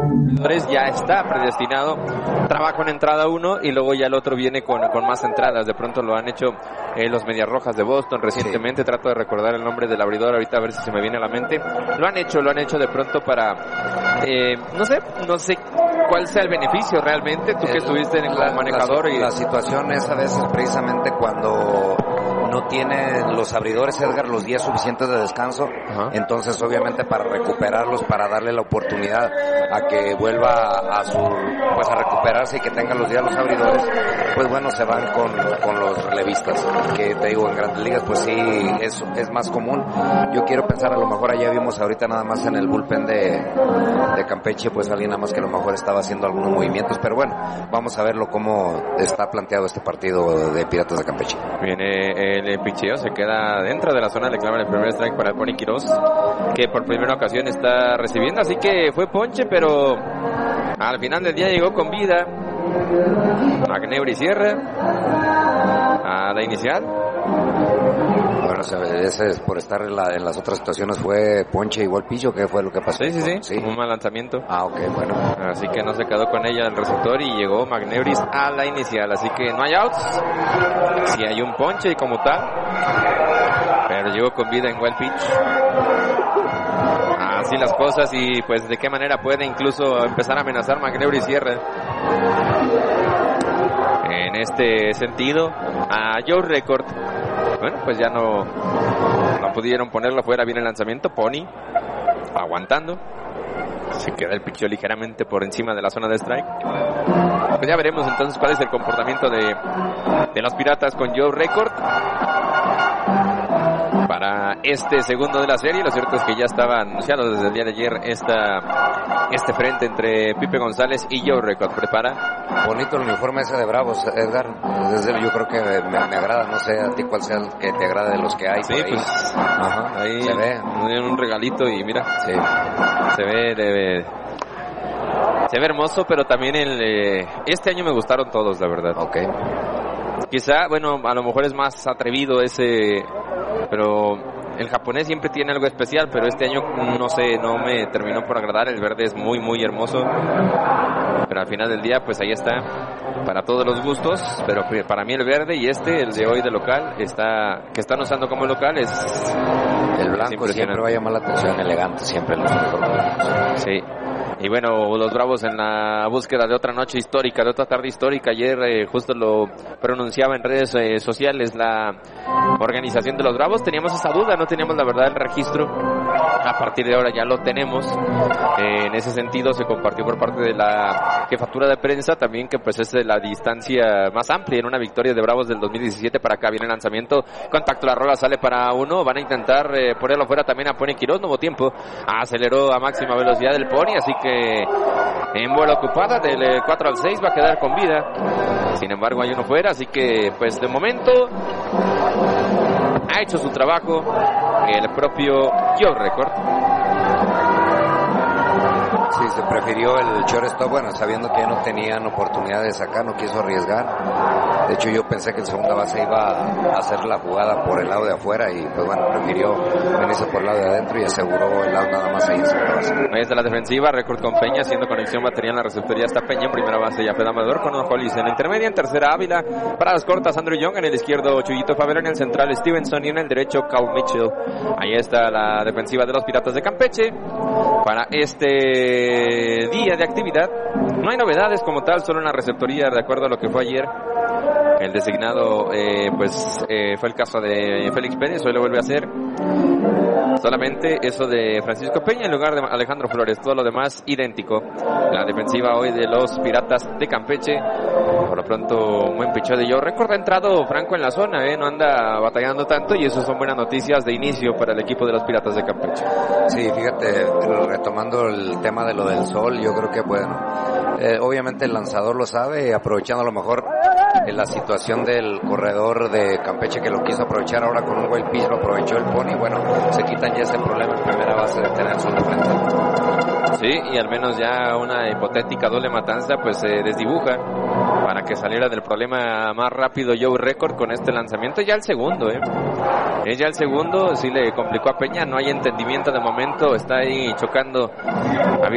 ya está predestinado, trabajo en entrada 1 y luego ya el otro viene con más entradas. De pronto lo han hecho los Medias Rojas de Boston recientemente, trato de recordar el nombre del abridor ahorita a ver si se me viene a la mente. Lo han hecho de pronto para no sé cuál sea el beneficio realmente, tú que estuviste en el manejador. La situación es a veces precisamente cuando no tienen los abridores, Edgar, los días suficientes de descanso. Entonces obviamente para recuperarlos, para darle la oportunidad a que vuelva a recuperarse y que tengan los días los abridores, pues bueno, se van con los relevistas, que te digo, en Grandes Ligas pues sí es más común. Yo quiero pensar, a lo mejor allá vimos ahorita nada más en el bullpen de Campeche, pues alguien nada más que a lo mejor estaba haciendo algunos movimientos, pero bueno, vamos a verlo cómo está planteado este partido de Piratas de Campeche. Viene el picheo, se queda dentro de la zona, le clavan el primer strike para el Pony Quiroz, que por primera ocasión está recibiendo, así que fue ponche, pero al final del día llegó con vida. McNeary cierra a la inicial. Bueno, ese es por estar en las otras situaciones, fue ponche igual pillo, ¿qué fue lo que pasó? Sí, un mal lanzamiento. Ok, bueno. Así que no se quedó con ella el receptor y llegó McNeary a la inicial, así que no hay outs. Sí hay un ponche como tal, pero llegó con vida en wild pitch. Así las cosas, y pues de qué manera puede incluso empezar a amenazar McNeary cierra. En este sentido, a Joe Record, bueno, pues ya no pudieron ponerlo fuera bien el lanzamiento. Pony aguantando, se queda el picheo ligeramente por encima de la zona de strike. Pues ya veremos entonces cuál es el comportamiento de los Piratas con Joe Record para este segundo de la serie. Lo cierto es que ya estaba anunciado desde el día de ayer este frente entre Pipe González y Joe Record. Prepara. Bonito el uniforme ese de Bravos, Edgar. Yo creo que me agrada, no sé a ti cuál sea el que te agrade de los que hay. Sí, ahí. Pues ahí se ve un regalito y mira, sí. Se ve hermoso, pero también este año me gustaron todos, la verdad. Okay. Quizá, bueno, a lo mejor es más atrevido pero el japonés siempre tiene algo especial, pero este año no sé, no me terminó por agradar. El verde es muy muy hermoso, pero al final del día pues ahí está, para todos los gustos, pero para mí el verde y el de hoy de local que están usando como local es el blanco. Siempre va a llamar la atención, elegante siempre en los uniformes. Sí. Y bueno, los Bravos en la búsqueda de otra noche histórica, de otra tarde histórica. Ayer justo lo pronunciaba en redes sociales la organización de los Bravos. Teníamos esa duda, no teníamos la verdad el registro. A partir de ahora ya lo tenemos. En ese sentido se compartió por parte de la jefatura de prensa también que pues es la distancia más amplia en una victoria de Bravos del 2017 para acá. Viene el lanzamiento, contacto, la rola sale para uno. Van a intentar ponerlo fuera también a Pony Quiroz. No hubo tiempo, aceleró a máxima velocidad el Pony, así que en bola ocupada del 4 al 6 va a quedar con vida. Sin embargo hay uno fuera, así que pues de momento ha hecho su trabajo el propio Joe Record. Sí, se prefirió el shortstop, bueno, sabiendo que ya no tenían oportunidad de sacar, no quiso arriesgar. De hecho, yo pensé que el segunda base iba a hacer la jugada por el lado de afuera y, pues bueno, prefirió venirse por el lado de adentro y aseguró el lado nada más ahí en segunda base. Ahí está la defensiva, Record con Peña, haciendo conexión batería en la receptoría. Está Peña en primera base, ya Fed Amador con Hollis en la intermedia, en tercera Ávila, para las cortas Andrew Young, en el izquierdo Chuyito Favero, en el central Stevenson y en el derecho Cal Mitchell. Ahí está la defensiva de los Piratas de Campeche para este día de actividad. No hay novedades como tal, solo en la receptoría, de acuerdo a lo que fue ayer. El designado fue el caso de Félix Pérez, hoy lo vuelve a hacer. Solamente eso de Francisco Peña en lugar de Alejandro Flores, todo lo demás idéntico. La defensiva hoy de los Piratas de Campeche, por lo pronto un buen picheo de Joe Record. Ha entrado franco en la zona, no anda batallando tanto, y eso son buenas noticias de inicio para el equipo de los Piratas de Campeche. Sí, fíjate, retomando el tema de lo del sol, yo creo que bueno, obviamente el lanzador lo sabe, aprovechando a lo mejor la situación del corredor de Campeche que lo quiso aprovechar ahora con un wild pitch, lo aprovechó el Pony. Bueno, se quitan ya ese problema en primera base de tener el sol de frente. Sí, y al menos ya una hipotética doble matanza pues se desdibuja para que saliera del problema más rápido Joe Record con este lanzamiento. Ya el segundo, es ya el segundo, sí le complicó a Peña, no hay entendimiento de momento, está ahí chocando.